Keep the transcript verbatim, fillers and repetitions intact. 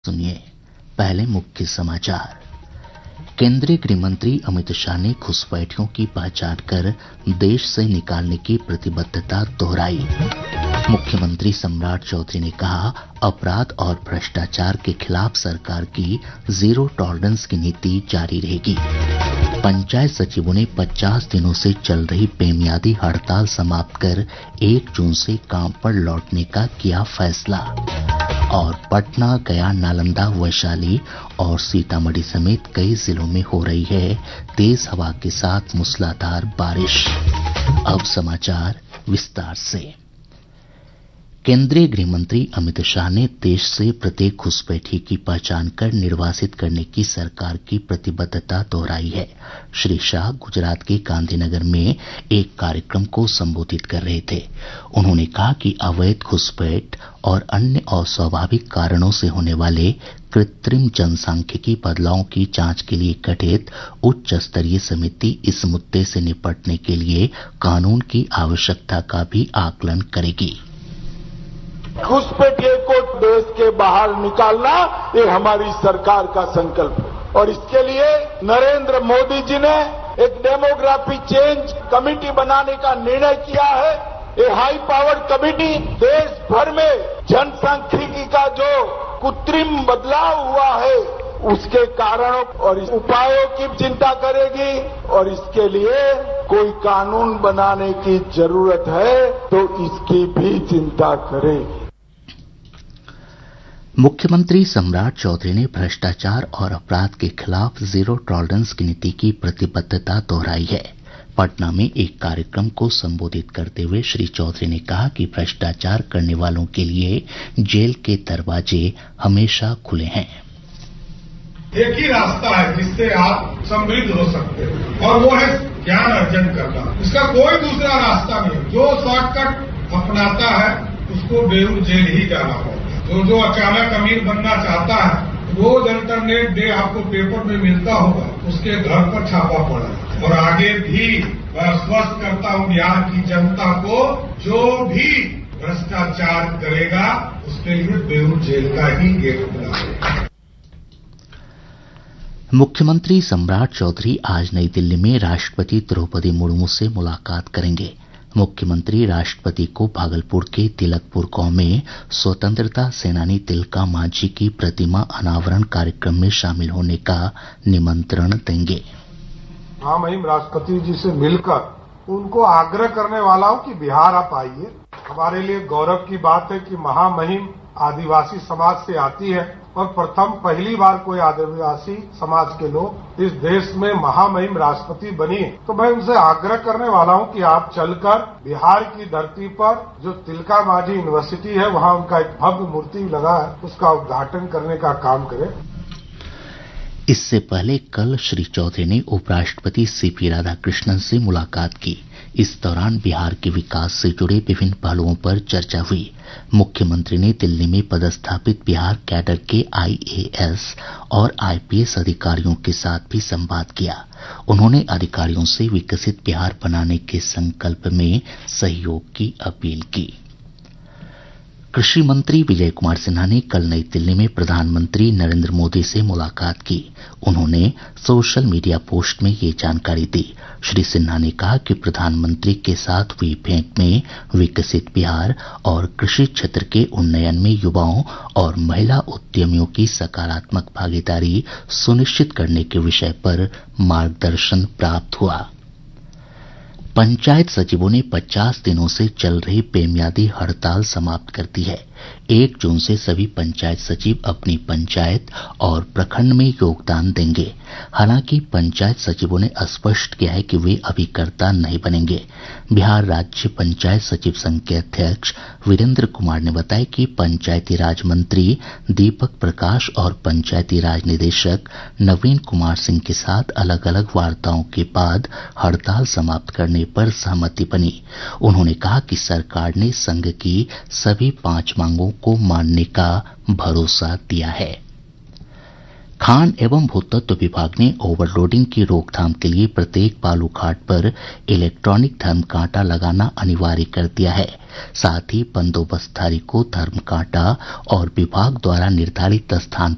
सुनिए पहले मुख्य समाचार। केंद्रीय गृह मंत्री अमित शाह ने घुसपैठियों की पहचान कर देश से निकालने की प्रतिबद्धता दोहराई। मुख्यमंत्री सम्राट चौधरी ने कहा, अपराध और भ्रष्टाचार के खिलाफ सरकार की जीरो टॉलरेंस की नीति जारी रहेगी। पंचायत सचिवों ने पचास दिनों से चल रही बेमियादी हड़ताल समाप्त कर एक जून से काम पर लौटने का किया फैसला। और पटना, गया, नालंदा, वैशाली और सीतामढ़ी समेत कई जिलों में हो रही है तेज हवा के साथ मूसलाधार बारिश। अब समाचार विस्तार से। केंद्रीय गृह मंत्री अमित शाह ने देश से प्रत्येक घुसपैठी की पहचान कर निर्वासित करने की सरकार की प्रतिबद्धता दोहराई है। श्री शाह गुजरात के गांधीनगर में एक कार्यक्रम को संबोधित कर रहे थे। उन्होंने कहा कि अवैध घुसपैठ और अन्य अस्वाभाविक कारणों से होने वाले कृत्रिम जनसांख्यिकी बदलावों की जांच के लिए गठित उच्च स्तरीय समिति इस मुद्दे से निपटने के लिए कानून की आवश्यकता का भी आकलन करेगी। घुसपैठियों को देश के बाहर निकालना ये हमारी सरकार का संकल्प है और इसके लिए नरेंद्र मोदी जी ने एक डेमोग्राफी चेंज कमेटी बनाने का निर्णय किया है। ये हाई पावर्ड कमेटी देश भर में जनसांख्यिकी का जो कृत्रिम बदलाव हुआ है उसके कारणों और उपायों की चिंता करेगी और इसके लिए कोई कानून बनाने की जरूरत है तो इसकी भी चिंता करेगी। मुख्यमंत्री सम्राट चौधरी ने भ्रष्टाचार और अपराध के खिलाफ जीरो टॉलरेंस की नीति की प्रतिबद्धता दोहराई है। पटना में एक कार्यक्रम को संबोधित करते हुए श्री चौधरी ने कहा कि भ्रष्टाचार करने वालों के लिए जेल के दरवाजे हमेशा खुले हैं। एक ही रास्ता है जिससे आप समृद्ध हो सकते हैं और वो है ज्ञान अर्जन करना। इसका कोई दूसरा रास्ता नहीं। जो शॉर्टकट अपनाता है उसको बेऊर जेल ही जाना होगा। तो जो अचानक अमीर बनना चाहता है रोज अल्टरनेट डे आपको पेपर में मिलता होगा, उसके घर पर छापा पड़ा। और आगे भी मैं आश्वस्त करता हूं बिहार की जनता को, जो भी भ्रष्टाचार करेगा उसके लिए बेऊर जेल का ही गेट खुला है। मुख्यमंत्री सम्राट चौधरी आज नई दिल्ली में राष्ट्रपति द्रौपदी मुर्मू से मुलाकात करेंगे। मुख्यमंत्री राष्ट्रपति को भागलपुर के तिलकपुर गांव में स्वतंत्रता सेनानी तिलका मांझी की प्रतिमा अनावरण कार्यक्रम में शामिल होने का निमंत्रण देंगे। महामहिम राष्ट्रपति जी से मिलकर उनको आग्रह करने वाला हूं कि बिहार आप आइए। हमारे लिए गौरव की बात है कि महामहिम आदिवासी समाज से आती है और प्रथम पहली बार कोई आदिवासी समाज के लोग इस देश में महामहिम राष्ट्रपति बनी है। तो मैं उनसे आग्रह करने वाला हूं कि आप चलकर बिहार की धरती पर जो तिलका मांझी यूनिवर्सिटी है वहां उनका एक भव्य मूर्ति लगा है उसका उद्घाटन करने का काम करें। इससे पहले कल श्री चौधरी ने उपराष्ट्रपति सीपी राधाकृष्णन से मुलाकात की। इस दौरान बिहार के विकास से जुड़े विभिन्न पहलुओं पर चर्चा हुई। मुख्यमंत्री ने दिल्ली में पदस्थापित बिहार कैडर के आई ए एस और आई पी एस अधिकारियों के साथ भी संवाद किया। उन्होंने अधिकारियों से विकसित बिहार बनाने के संकल्प में सहयोग की अपील की। कृषि मंत्री विजय कुमार सिन्हा ने कल नई दिल्ली में प्रधानमंत्री नरेंद्र मोदी से मुलाकात की। उन्होंने सोशल मीडिया पोस्ट में ये जानकारी दी। श्री सिन्हा ने कहा कि प्रधानमंत्री के साथ हुई भेंट में विकसित बिहार और कृषि क्षेत्र के उन्नयन में युवाओं और महिला उद्यमियों की सकारात्मक भागीदारी सुनिश्चित करने के विषय पर मार्गदर्शन प्राप्त हुआ। पंचायत सचिवों ने पचास दिनों से चल रही बेमियादी हड़ताल समाप्त कर दी है। एक जून से सभी पंचायत सचिव अपनी पंचायत और प्रखंड में योगदान देंगे। हालांकि पंचायत सचिवों ने स्पष्ट किया है कि वे अभिकर्ता नहीं बनेंगे। बिहार राज्य पंचायत सचिव संघ के अध्यक्ष वीरेंद्र कुमार ने बताया कि पंचायती राज मंत्री दीपक प्रकाश और पंचायती राज निदेशक नवीन कुमार सिंह के साथ अलग अलग वार्ताओं के बाद हड़ताल समाप्त करने पर सहमति बनी। उन्होंने कहा कि सरकार ने संघ की सभी पांच मांगों को मानने का भरोसा दिया है। खान एवं भूतत्व विभाग ने ओवरलोडिंग की रोकथाम के लिए प्रत्येक बालू घाट पर इलेक्ट्रॉनिक धर्मकांटा लगाना अनिवार्य कर दिया है। साथ ही बंदोबस्तधारी को धर्मकांटा और विभाग द्वारा निर्धारित स्थान